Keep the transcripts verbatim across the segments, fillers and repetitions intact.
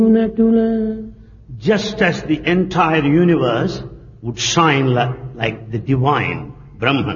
Just as the entire universe would shine like, like the divine Brahman.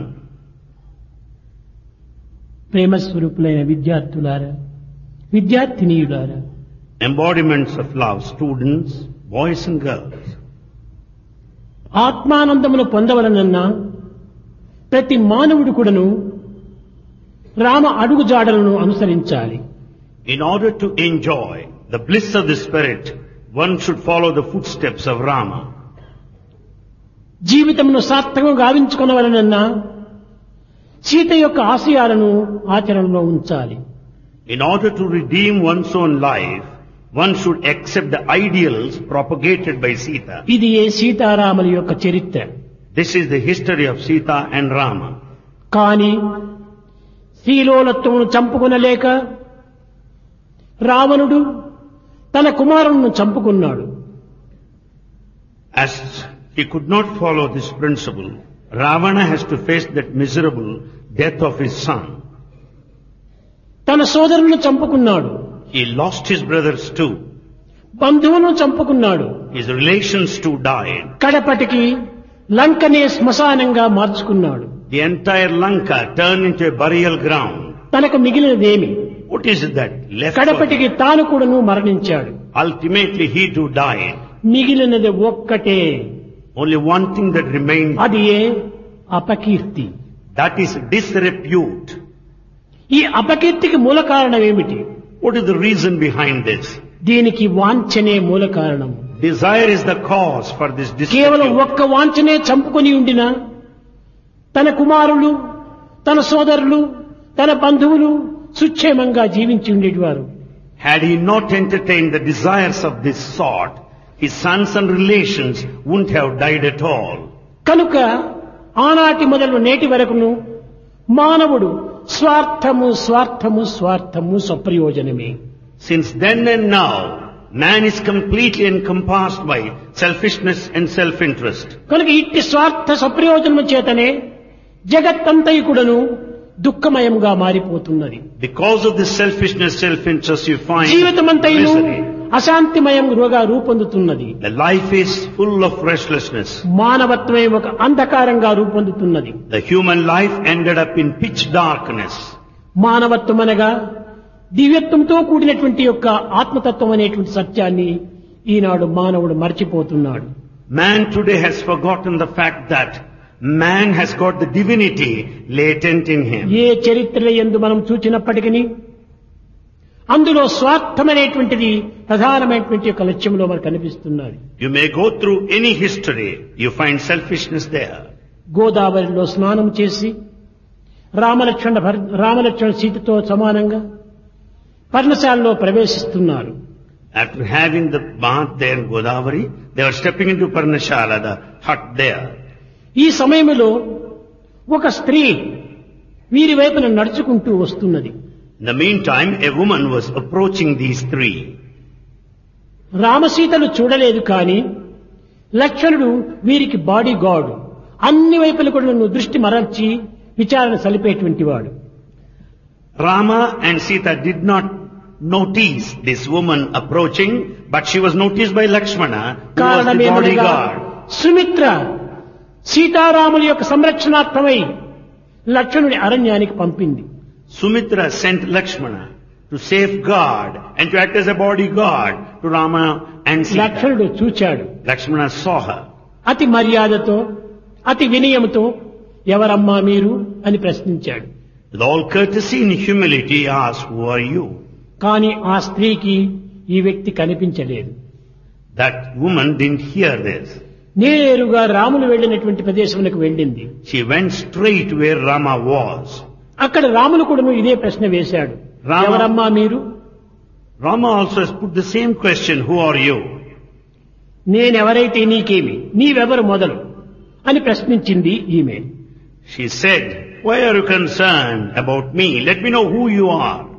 ప్రేమ స్వరూపులైన విద్యార్థులారా, విద్యార్థినీయులారా, Embodiments of love, students, boys and girls. ఆత్మానందమును పొందవలనన్నా ప్రతి మానవుడు కూడాను రామ అడుగుజాడలను అనుసరించాలి. In order to enjoy the bliss of the spirit, one should follow the footsteps of Rama. జీవితమును సార్థకంగా గావించుకొనవలనన్నా సీత యొక్క ఆశయాలను ఆచరణలో ఉంచాలి. In order to redeem one's own life, one should accept the ideals propagated by Sita. ఇది ఏ సీతారాముల యొక్క చరిత్ర. This is the history of Sita and Rama. కానీ శ్రీలోలత్వమును చంపుకొనలేక రావణుడు తన కుమారుణ్ణి చంపుకున్నాడు. As he could not follow this principle, Ravana has to face that miserable death of his son. తన సోదరులను చంపుకున్నాడు. He lost his brothers too. బంధువులను చంపుకున్నాడు. His relations too died. కడపటికి లంకనే శ్మశానంగా మార్చుకున్నాడు. The entire Lanka turned into a burial ground. తనకు మిగిలినదేమి? What is it that left? కడపటికి తాను కూడాను మరణించాడు. Ultimately he too died. మిగిలినది ఒక్కటే. Only one thing that remained. అది ఏ అపకీర్తి. That is disrepute. ఈ అపకీర్తికి మూల కారణం ఏమిటి? What is the reason behind this? దీనికి వాంఛనే మూల కారణం. Desire is the cause for this కేవలం disrepute. ఒక్క వాంఛనే చంపుకొని ఉండినా తన కుమారులు, తన సోదరులు, తన బంధువులు సుక్షేమంగా జీవించి ఉండేటివారు. Had he not entertained the desires of this sort, his sons and relations wouldn't have died at all. కనుక ఆనాటి మొదలు నేటి వరకును మానవుడు స్వార్థము స్వార్థము స్వార్థము స్వప్రయోజనమే. Since then and now, man is completely encompassed by selfishness and self-interest. కనుక ఇట్టి స్వార్థ స్వప్రయోజనము చేతనే జగత్తంతయు కూడాను దుఃఖమయంగా మారిపోతున్నది. Because of this selfishness, self-interest, you find జీవితమంతయును misery. అశాంతిమయంగా రూపొందుతున్నది. The life is full of restlessness. మానవత్వమే ఒక అంధకారంగా రూపొందుతున్నది. The human life ended up in pitch darkness. మానవత్వం అనగా దివ్యత్వంతో కూడినటువంటి యొక్క ఆత్మతత్వం అనేటువంటి సత్యాన్ని ఈనాడు మానవుడు మర్చిపోతున్నాడు. Man today has forgotten the fact that man has got the divinity latent in him. ఏ చరిత్ర యందు మనం చూచినప్పటికీ అందులో స్వార్థమనేటువంటిది ప్రధానమైనటువంటి యొక్క లక్ష్యంలో మనకు కనిపిస్తున్నది. You may go through any history, you find selfishness there. గోదావరిలో స్నానం చేసి రామలక్ష్మణ భర- రామలక్ష్మణ సీతతో సమానంగా పర్ణశాలలో ప్రవేశిస్తున్నారు. After having the bath there in Godavari, they were stepping into Parnashala, the hut there. ఈ సమయంలో ఒక స్త్రీ వీరి వైపున నడుచుకుంటూ వస్తున్నది. In the meantime, a woman was approaching these three. రామసీతలు చూడలేదు కానీ లక్ష్మణుడు వీరికి బాడీ గార్డు, అన్ని వైపుల కూడా దృష్టి మరల్చి విచారణ సలిపేటువంటి వాడు. Rama and Sita did not notice this woman approaching, but she was noticed by Lakshmana, who was the కారణమేమనగా bodyguard. Sumitra సీతారాముల యొక్క సంరక్షణార్థమై లక్ష్మణుడి అరణ్యానికి పంపింది. Sumitra sent Lakshmana to safeguard and to act as a bodyguard to Rama and Sita. లక్ష్మణుడు చూచాడు. Lakshmana saw her. అతి మర్యాదతో అతి వినయముతో ఎవరమ్మా మీరు అని ప్రశ్నించాడు. With all courtesy and humility, he asked, "Who are you?" కానీ ఆ స్త్రీకి ఈ వ్యక్తి కనిపించలేదు. That woman didn't hear this. నేరుగా రాములు వెళ్ళినటువంటి ప్రదేశమునకు వెళ్ళింది. She went straight where Rama was. అక్కడ రాములు కూడాను ఇదే ప్రశ్న వేశాడు. రామ- ఎవరమ్మా మీరు? Rama also has put the same question, "Who are you?" నేనెవరైతే నీకేమి, నీవెవరు మొదలు అని ప్రశ్నించింది ఈమె. She said, "Why are you concerned about me? Let me know who you are."